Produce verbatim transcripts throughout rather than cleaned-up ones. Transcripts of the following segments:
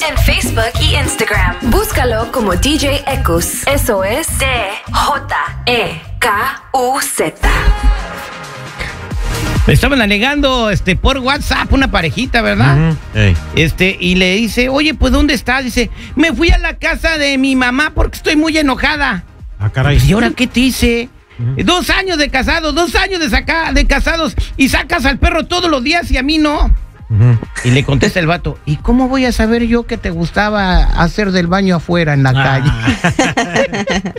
en Facebook y Instagram. Búscalo como D J Ekus. Eso es D J E K U Z. Me estaban alegando este, por WhatsApp una parejita, ¿verdad? Uh-huh. Hey. Este, y le dice, oye, pues ¿dónde estás? Dice, me fui a la casa de mi mamá porque estoy muy enojada. Ah, caray. ¿Y ahora qué te hice? Uh-huh. Dos años de casados, dos años de, saca, de casados y sacas al perro todos los días y a mí no. Uh-huh. Y le contesta el vato, ¿y cómo voy a saber yo que te gustaba hacer del baño afuera en la ah. calle?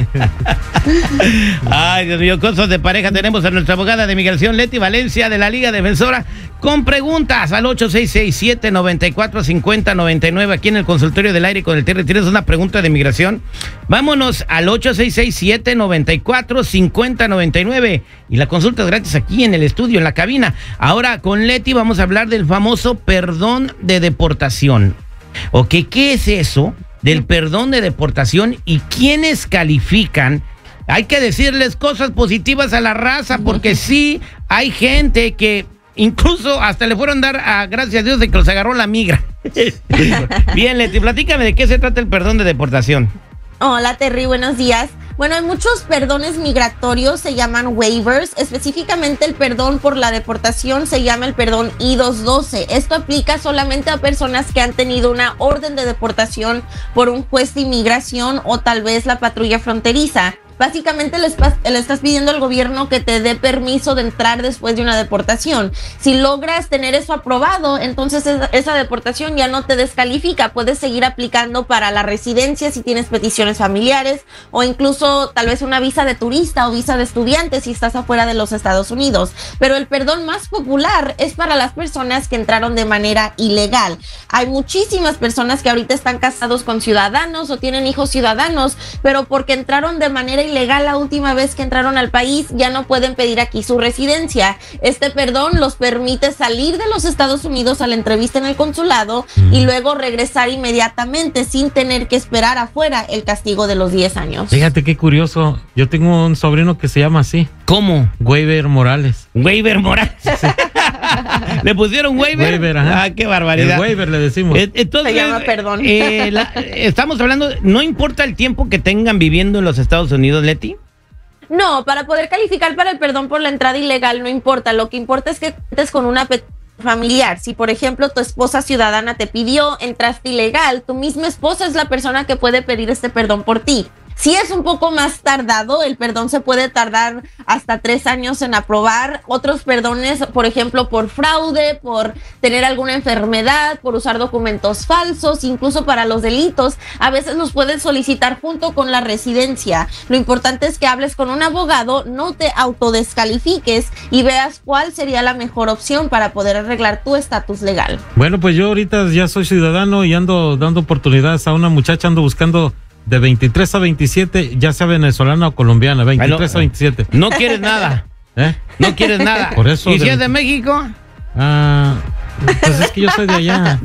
Ay, Dios mío, cosas de pareja. Tenemos a nuestra abogada de migración, Leti Valencia, de la Liga Defensora, con preguntas al ocho seis seis, siete nueve cuatro, cinco cero nueve nueve, aquí en el consultorio del aire con el Terry. ¿Tienes una pregunta de migración? Vámonos al ocho seis seis, siete nueve cuatro, cinco cero nueve nueve y la consulta es gratis aquí en el estudio, en la cabina. Ahora con Leti vamos a hablar del famoso perdón de deportación. ¿Ok? ¿Qué es eso del perdón de deportación y quiénes califican? Hay que decirles cosas positivas a la raza, porque sí hay gente que incluso hasta le fueron a dar a gracias a Dios de que los agarró la migra. Bien, Leti, platícame de qué se trata el perdón de deportación. Hola, Terry, buenos días. Bueno, hay muchos perdones migratorios, se llaman waivers. Específicamente el perdón por la deportación se llama el perdón I doscientos doce. Esto aplica solamente a personas que han tenido una orden de deportación por un juez de inmigración o tal vez la patrulla fronteriza. Básicamente le, le estás pidiendo al gobierno que te dé permiso de entrar después de una deportación. Si logras tener eso aprobado, entonces esa, esa deportación ya no te descalifica. Puedes seguir aplicando para la residencia si tienes peticiones familiares o incluso tal vez una visa de turista o visa de estudiante si estás afuera de los Estados Unidos. Pero el perdón más popular es para las personas que entraron de manera ilegal. Hay muchísimas personas que ahorita están casados con ciudadanos o tienen hijos ciudadanos, pero porque entraron de manera ilegal la última vez que entraron al país, ya no pueden pedir aquí su residencia. Este perdón los permite salir de los Estados Unidos a la entrevista en el consulado mm. y luego regresar inmediatamente sin tener que esperar afuera el castigo de los diez años. Fíjate qué curioso, yo tengo un sobrino que se llama así. ¿Cómo? Waiver Morales. Waiver Morales. Sí. ¿Le pusieron waiver? Waiver, ajá. Ah, qué barbaridad. El waiver le decimos. Entonces, se llama perdón. Eh, la, estamos hablando, no importa el tiempo que tengan viviendo en los Estados Unidos, Leti. No, para poder calificar para el perdón por la entrada ilegal no importa. Lo que importa es que cuentes con una petición familiar. Si, por ejemplo, tu esposa ciudadana te pidió, entraste ilegal, tu misma esposa es la persona que puede pedir este perdón por ti. Si es un poco más tardado, el perdón se puede tardar hasta tres años en aprobar. Otros perdones, por ejemplo, por fraude, por tener alguna enfermedad, por usar documentos falsos, incluso para los delitos, a veces los pueden solicitar junto con la residencia. Lo importante es que hables con un abogado, no te autodescalifiques y veas cuál sería la mejor opción para poder arreglar tu estatus legal. Bueno, pues yo ahorita ya soy ciudadano y ando dando oportunidades a una muchacha, ando buscando de veintitrés a veintisiete, ya sea venezolana o colombiana, veintitrés a veintisiete. No quieres nada. ¿Eh? No quieres nada. Por eso. ¿Y si es de México? Ah, pues es que yo soy de allá.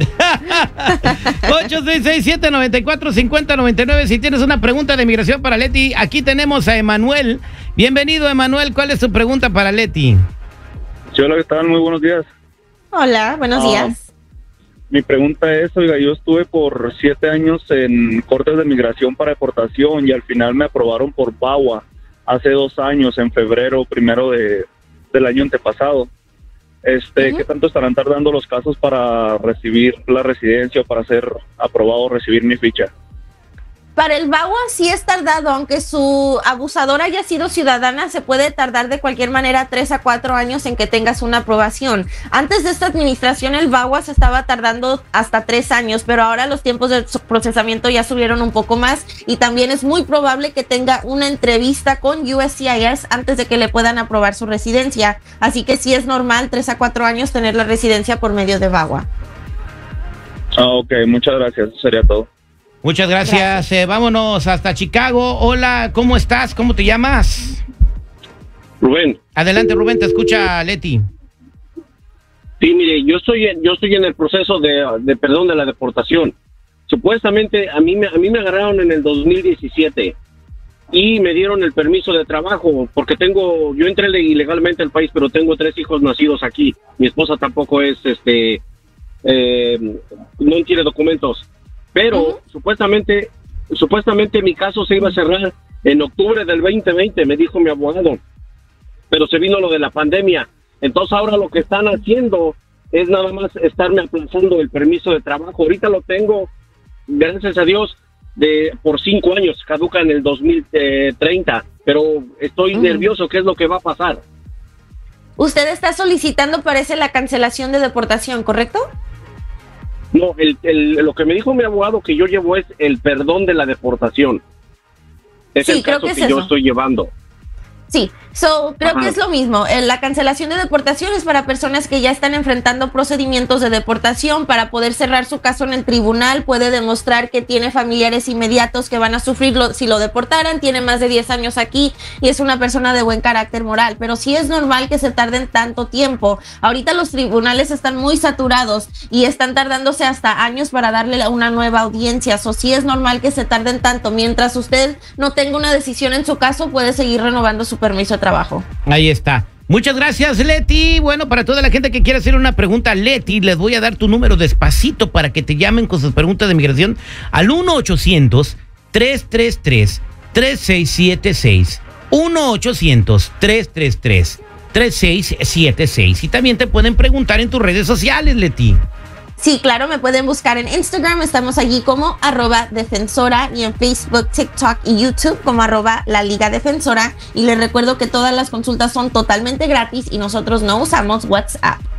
ocho seis seis, siete nueve cuatro, cinco cero nueve nueve. Si tienes una pregunta de migración para Leti, aquí tenemos a Emanuel. Bienvenido, Emanuel. ¿Cuál es tu pregunta para Leti? Sí, hola, ¿qué tal? Muy buenos días. Hola, buenos uh, días. Mi pregunta es, oiga, yo estuve por siete años en cortes de migración para deportación y al final me aprobaron por V A W A hace dos años, en febrero primero de, del año antepasado. Este, uh-huh. ¿Qué tanto estarán tardando los casos para recibir la residencia o para ser aprobado o recibir mi ficha? Para el V A W A sí es tardado, aunque su abusadora haya sido ciudadana, se puede tardar de cualquier manera tres a cuatro años en que tengas una aprobación. Antes de esta administración el V A W A se estaba tardando hasta tres años, pero ahora los tiempos de procesamiento ya subieron un poco más y también es muy probable que tenga una entrevista con U S C I S antes de que le puedan aprobar su residencia. Así que sí es normal tres a cuatro años tener la residencia por medio de V A W A. Ah, ok, muchas gracias, eso sería todo. Muchas gracias. gracias. Eh, vámonos hasta Chicago. Hola, ¿cómo estás? ¿Cómo te llamas? Rubén. Adelante, Rubén, te escucha Leti. Sí, mire, yo estoy en, yo estoy en el proceso de, de perdón de la deportación. Supuestamente a mí, me, a mí me agarraron en el dos mil diecisiete y me dieron el permiso de trabajo porque tengo, yo entré ilegalmente al país, pero tengo tres hijos nacidos aquí. Mi esposa tampoco es este eh, no tiene documentos. Pero uh-huh. supuestamente, supuestamente mi caso se iba a cerrar en octubre del veinte veinte, me dijo mi abogado. Pero se vino lo de la pandemia. Entonces ahora lo que están haciendo es nada más estarme aplazando el permiso de trabajo. Ahorita lo tengo, gracias a Dios, de por cinco años, caduca en el dos mil treinta, pero estoy uh-huh. nervioso, ¿qué es lo que va a pasar? Usted está solicitando, parece, la cancelación de deportación, ¿correcto? No, el, el, lo que me dijo mi abogado que yo llevo es el perdón de la deportación. Es sí, el creo caso que, es que yo estoy llevando. Sí, so, creo Ajá. que es lo mismo. La cancelación de deportación es para personas que ya están enfrentando procedimientos de deportación. Para poder cerrar su caso en el tribunal, puede demostrar que tiene familiares inmediatos que van a sufrirlo si lo deportaran, tiene más de diez años aquí y es una persona de buen carácter moral. Pero sí es normal que se tarden tanto tiempo. Ahorita los tribunales están muy saturados y están tardándose hasta años para darle una nueva audiencia. So, sí es normal que se tarden tanto. Mientras usted no tenga una decisión en su caso, puede seguir renovando su permiso de trabajo. Ahí está. Muchas gracias, Leti. Bueno, para toda la gente que quiera hacer una pregunta, Leti, les voy a dar tu número despacito para que te llamen con sus preguntas de migración al uno ochocientos, tres tres tres, tres seis siete seis. uno ochocientos, tres tres tres, tres seis siete seis. Y también te pueden preguntar en tus redes sociales, Leti. Sí, claro, me pueden buscar en Instagram, estamos allí como arroba defensora y en Facebook, TikTok y YouTube como arroba la Liga Defensora. Y les recuerdo que todas las consultas son totalmente gratis y nosotros no usamos WhatsApp.